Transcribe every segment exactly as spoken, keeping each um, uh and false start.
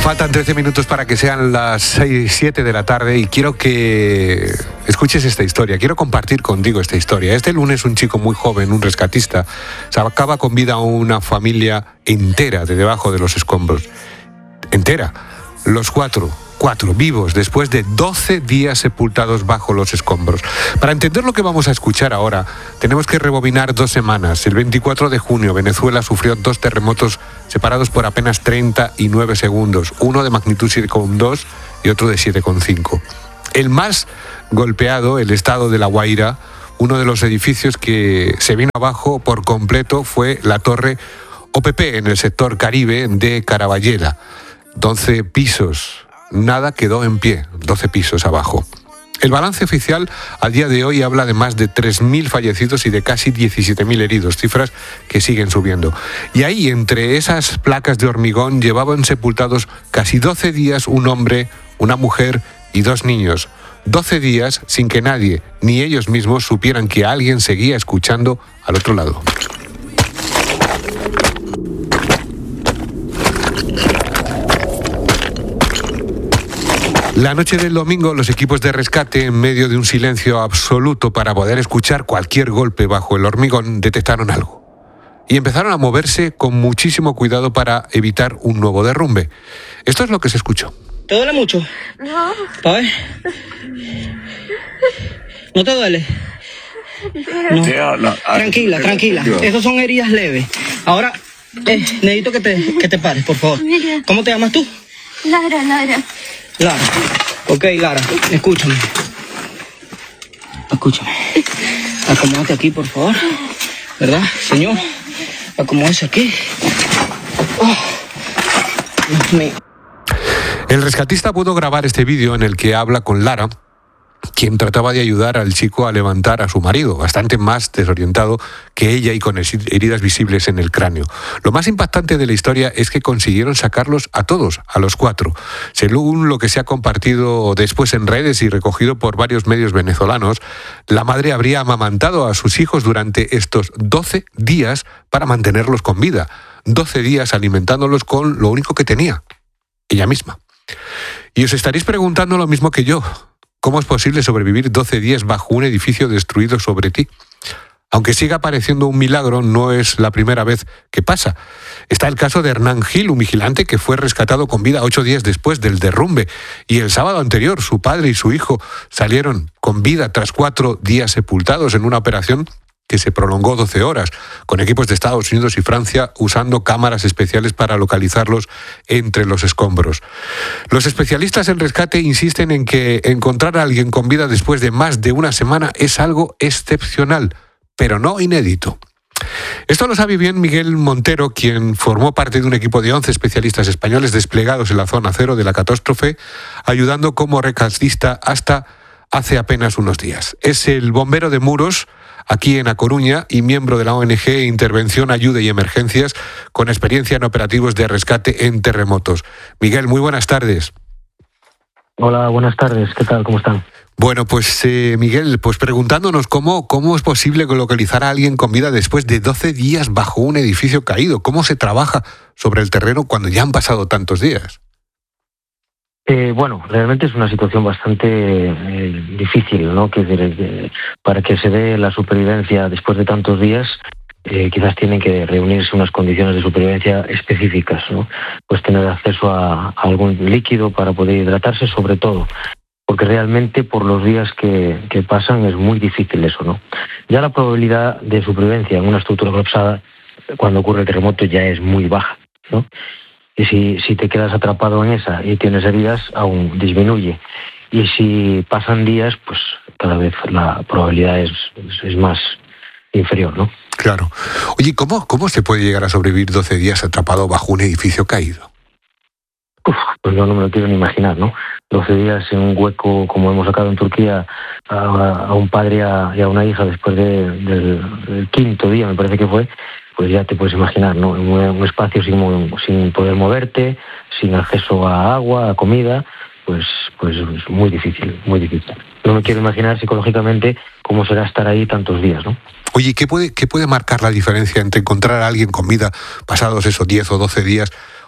Faltan trece minutos para que sean las seis, siete de la tarde y quiero que escuches esta historia. Quiero compartir contigo esta historia. Este lunes un chico muy joven, un rescatista, sacaba con vida a una familia entera de debajo de los escombros. Entera. Los cuatro. Cuatro vivos después de doce días sepultados bajo los escombros. Para entender lo que vamos a escuchar ahora, tenemos que rebobinar dos semanas. El veinticuatro de junio, Venezuela sufrió dos terremotos separados por apenas treinta y nueve segundos. Uno de magnitud siete coma dos y otro de siete coma cinco. El más golpeado, el estado de La Guaira, uno de los edificios que se vino abajo por completo fue la torre O P P en el sector Caribe de Caraballeda. doce pisos. Nada quedó en pie, doce pisos abajo. El balance oficial a día de hoy habla de más de tres mil fallecidos y de casi diecisiete mil heridos, cifras que siguen subiendo. Y ahí, entre esas placas de hormigón, llevaban sepultados casi doce días un hombre, una mujer y dos niños. doce días sin que nadie, ni ellos mismos, supieran que alguien seguía escuchando al otro lado. La noche del domingo, los equipos de rescate, en medio de un silencio absoluto para poder escuchar cualquier golpe bajo el hormigón, detectaron algo. Y empezaron a moverse con muchísimo cuidado para evitar un nuevo derrumbe. Esto es lo que se escuchó. ¿Te duele mucho? No. ¿Pa' ver? ¿No te duele? No. Tranquila, tranquila. Esas son heridas leves. Ahora, eh, necesito que te, que te pares, por favor. ¿Cómo te llamas tú? Lara, Lara. Lara. Ok, Lara, escúchame. Escúchame. Acomódate aquí, por favor. ¿Verdad, señor? Acomódese aquí. Oh. Dios mío. El rescatista pudo grabar este vídeo en el que habla con Lara, quien trataba de ayudar al chico a levantar a su marido, bastante más desorientado que ella y con heridas visibles en el cráneo. Lo más impactante de la historia es que consiguieron sacarlos a todos, a los cuatro. Según lo que se ha compartido después en redes y recogido por varios medios venezolanos, la madre habría amamantado a sus hijos durante estos doce días para mantenerlos con vida. doce días alimentándolos con lo único que tenía, ella misma. Y os estaréis preguntando lo mismo que yo. ¿Cómo es posible sobrevivir doce días bajo un edificio destruido sobre ti? Aunque siga pareciendo un milagro, no es la primera vez que pasa. Está el caso de Hernán Gil, un vigilante que fue rescatado con vida ocho días después del derrumbe. Y el sábado anterior, su padre y su hijo salieron con vida tras cuatro días sepultados en una operación que se prolongó doce horas, con equipos de Estados Unidos y Francia usando cámaras especiales para localizarlos entre los escombros. Los especialistas en rescate insisten en que encontrar a alguien con vida después de más de una semana es algo excepcional, pero no inédito. Esto lo sabe bien Miguel Montero, quien formó parte de un equipo de once especialistas españoles desplegados en la zona cero de la catástrofe, ayudando como rescatista hasta hace apenas unos días. Es el bombero de Muros, aquí en A Coruña, y miembro de la O N G Intervención, Ayuda y Emergencias, con experiencia en operativos de rescate en terremotos. Miguel, muy buenas tardes. Hola, buenas tardes. ¿Qué tal? ¿Cómo están? Bueno, pues eh, Miguel, pues preguntándonos cómo, cómo es posible localizar a alguien con vida después de doce días bajo un edificio caído. ¿Cómo se trabaja sobre el terreno cuando ya han pasado tantos días? Eh, bueno, realmente es una situación bastante eh, difícil, ¿no? Que, que para que se dé la supervivencia después de tantos días, eh, quizás tienen que reunirse unas condiciones de supervivencia específicas, ¿no? Pues tener acceso a, a algún líquido para poder hidratarse, sobre todo, porque realmente por los días que, que pasan es muy difícil eso, ¿no? Ya la probabilidad de supervivencia en una estructura colapsada cuando ocurre el terremoto ya es muy baja, ¿no? Y si, si te quedas atrapado en esa y tienes heridas, aún disminuye. Y si pasan días, pues cada vez la probabilidad es, es, es más inferior, ¿no? Claro. Oye, ¿cómo, ¿cómo se puede llegar a sobrevivir doce días atrapado bajo un edificio caído? Uf, pues yo no me lo quiero ni imaginar, ¿no? doce días en un hueco, como hemos sacado en Turquía, a, a un padre y a, y a una hija después de, del, del quinto día, me parece que fue, pues ya te puedes imaginar, ¿no? Un, un espacio sin, sin poder moverte, sin acceso a agua, a comida, pues, pues es muy difícil, muy difícil. No me quiero imaginar psicológicamente cómo será estar ahí tantos días, ¿no? Oye, ¿qué puede, qué puede marcar la diferencia entre encontrar a alguien con vida pasados esos diez o doce días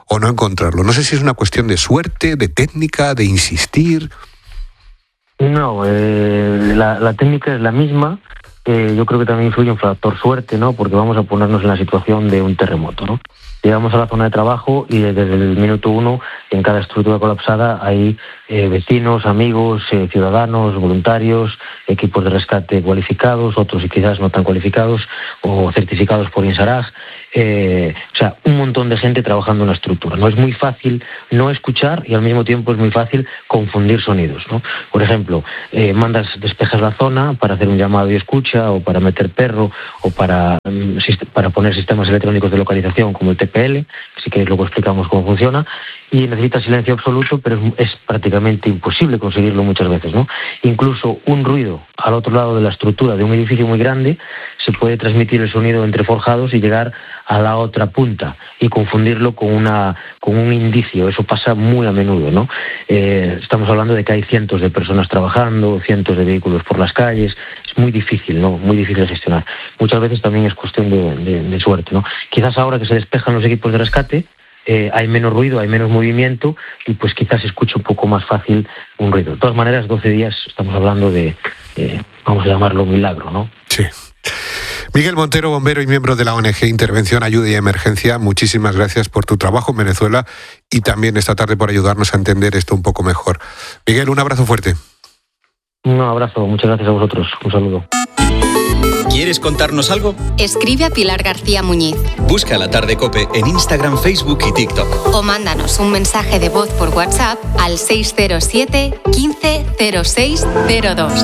o no encontrarlo. No sé si es una cuestión de suerte, de técnica, de insistir. No, eh, la, la técnica es la misma. Eh, yo creo que también influye un factor suerte, ¿no? Porque vamos a ponernos en la situación de un terremoto, ¿no? Llegamos a la zona de trabajo y desde el minuto uno en cada estructura colapsada hay eh, vecinos, amigos, eh, ciudadanos, voluntarios, equipos de rescate cualificados, otros y quizás no tan cualificados o certificados por INSARAG. Eh, o sea, un montón de gente trabajando en la estructura. No es muy fácil no escuchar y al mismo tiempo es muy fácil confundir sonidos, ¿no? Por ejemplo, eh, mandas, despejas la zona para hacer un llamado y escucha o para meter perro o para, um, para poner sistemas electrónicos de localización como el T P L, si queréis luego explicamos cómo funciona, y necesita silencio absoluto, pero es, es prácticamente imposible conseguirlo muchas veces, ¿no? Incluso un ruido al otro lado de la estructura de un edificio muy grande se puede transmitir el sonido entre forjados y llegar a la otra punta y confundirlo con una con un indicio. Eso pasa muy a menudo, ¿no? Eh, estamos hablando de que hay cientos de personas trabajando, cientos de vehículos por las calles. Es muy difícil, ¿no? Muy difícil de gestionar. Muchas veces también es cuestión de, de, de suerte, ¿no? Quizás ahora que se despejan los equipos de rescate, Eh, hay menos ruido, hay menos movimiento y pues quizás se escucha un poco más fácil un ruido. De todas maneras, doce días estamos hablando de, eh, vamos a llamarlo milagro, ¿no? Sí. Miguel Montero, bombero y miembro de la O N G Intervención, Ayuda y Emergencia, muchísimas gracias por tu trabajo en Venezuela y también esta tarde por ayudarnos a entender esto un poco mejor. Miguel, un abrazo fuerte. Un abrazo, muchas gracias a vosotros. Un saludo. ¿Quieres contarnos algo? Escribe a Pilar García Muñiz. Busca La Tarde COPE en Instagram, Facebook y TikTok. O mándanos un mensaje de voz por WhatsApp al seis cero siete, quince, cero seis cero dos.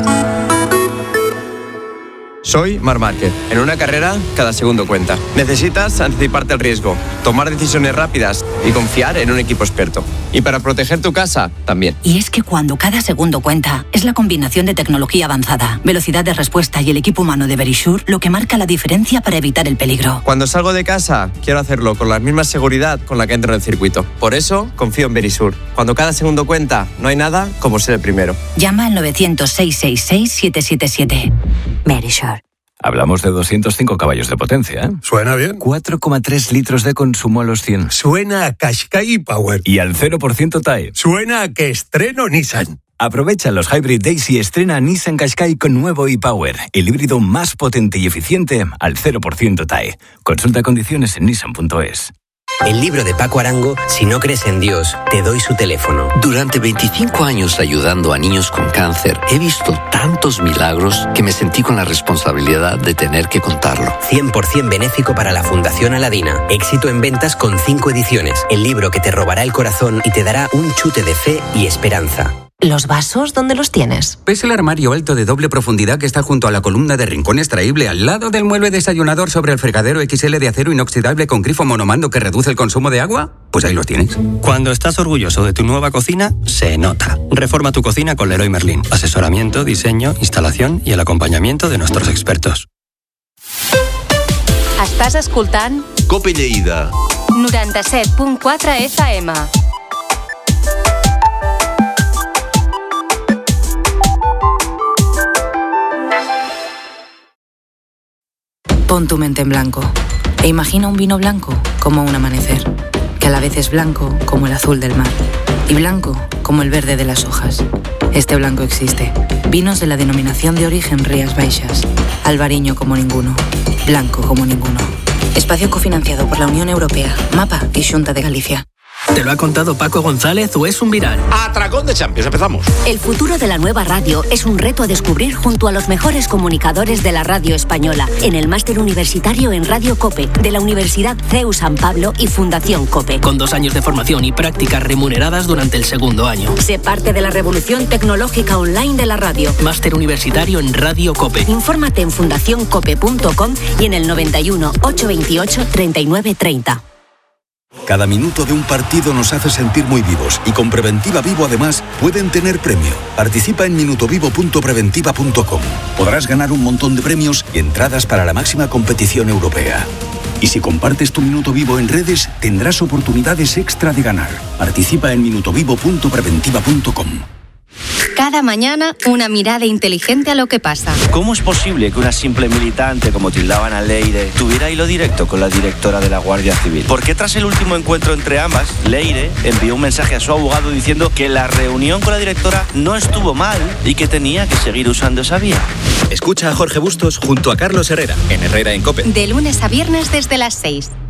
Soy Marc Márquez. En una carrera, cada segundo cuenta. Necesitas anticiparte al riesgo, tomar decisiones rápidas y confiar en un equipo experto. Y para proteger tu casa, también. Y es que cuando cada segundo cuenta, es la combinación de tecnología avanzada, velocidad de respuesta y el equipo humano de Verisure lo que marca la diferencia para evitar el peligro. Cuando salgo de casa, quiero hacerlo con la misma seguridad con la que entro en el circuito. Por eso, confío en Verisure. Cuando cada segundo cuenta, no hay nada como ser el primero. Llama al novecientos, seiscientos sesenta y seis, siete siete siete. Verisure. Hablamos de doscientos cinco caballos de potencia, ¿eh? Suena bien. cuatro coma tres litros de consumo a los cien. Suena a Qashqai Power. Y al cero por ciento T A E. Suena a que estreno Nissan. Aprovecha los Hybrid Days y estrena Nissan Qashqai con nuevo e-Power, el híbrido más potente y eficiente al cero por ciento T A E. Consulta condiciones en nissan punto es. El libro de Paco Arango, Si no crees en Dios, te doy su teléfono. Durante veinticinco años ayudando a niños con cáncer, he visto tantos milagros que me sentí con la responsabilidad de tener que contarlo. cien por ciento benéfico para la Fundación Aladina. Éxito en ventas con cinco ediciones. El libro que te robará el corazón y te dará un chute de fe y esperanza. ¿Los vasos dónde los tienes? ¿Ves el armario alto de doble profundidad que está junto a la columna de rincón extraíble al lado del mueble desayunador sobre el fregadero equis ele de acero inoxidable con grifo monomando que reduce el consumo de agua? Pues ahí los tienes. Cuando estás orgulloso de tu nueva cocina, se nota. Reforma tu cocina con Leroy Merlin. Asesoramiento, diseño, instalación y el acompañamiento de nuestros expertos. Estàs escoltant COPE Lleida noranta-set punt quatre efa eme. Pon tu mente en blanco e imagina un vino blanco como un amanecer, que a la vez es blanco como el azul del mar y blanco como el verde de las hojas. Este blanco existe. Vinos de la denominación de origen Rías Baixas. Albariño como ninguno. Blanco como ninguno. Espacio cofinanciado por la Unión Europea, MAPA y Xunta de Galicia. ¿Te lo ha contado Paco González o es un viral? Atracón de Champions, empezamos. El futuro de la nueva radio es un reto a descubrir junto a los mejores comunicadores de la radio española en el Máster Universitario en Radio COPE de la Universidad C E U San Pablo y Fundación COPE. Con dos años de formación y prácticas remuneradas durante el segundo año. Sé parte de la revolución tecnológica online de la radio. Máster Universitario en Radio COPE. Infórmate en fundación cope punto com y en el noventa y uno, ochocientos veintiocho, treinta y nueve treinta. Cada minuto de un partido nos hace sentir muy vivos y con Preventiva Vivo además pueden tener premio. Participa en minutovivo punto preventiva punto com. Podrás ganar un montón de premios y entradas para la máxima competición europea. Y si compartes tu minuto vivo en redes, tendrás oportunidades extra de ganar. Participa en minutovivo punto preventiva punto com. Cada mañana, una mirada inteligente a lo que pasa. ¿Cómo es posible que una simple militante, como tildaban a Leire, tuviera hilo directo con la directora de la Guardia Civil? ¿Por qué tras el último encuentro entre ambas, Leire envió un mensaje a su abogado diciendo que la reunión con la directora no estuvo mal y que tenía que seguir usando esa vía? Escucha a Jorge Bustos junto a Carlos Herrera, en Herrera en COPE. De lunes a viernes desde las seis.